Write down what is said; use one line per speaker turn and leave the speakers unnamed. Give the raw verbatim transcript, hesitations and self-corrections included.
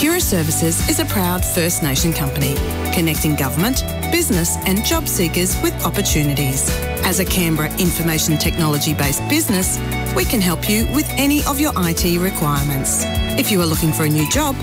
Cura Services is a proud First Nation company, connecting government, business and job seekers with opportunities. As a Canberra information technology-based business, we can help you with any of your I T requirements. If you are looking for a new job,